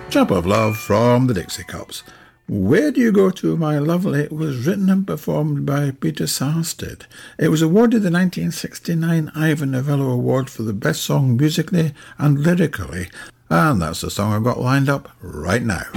Chap of Love from the Dixie Cups. Where Do You Go To, My Lovely was written and performed by Peter Sarsted. It was awarded the 1969 Ivor Novello Award for the best song musically and lyrically, and that's the song I've got lined up right now.